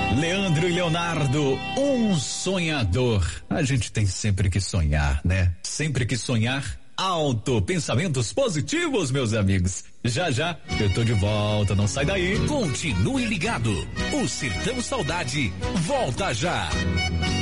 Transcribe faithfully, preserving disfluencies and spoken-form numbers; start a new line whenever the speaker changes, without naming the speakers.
Leandro e Leonardo, um sonhador. A gente tem sempre que sonhar, né? Sempre que sonhar alto. Pensamentos positivos, meus amigos. Já já eu tô de volta, não sai daí.
Continue ligado. O Sertão Saudade volta já.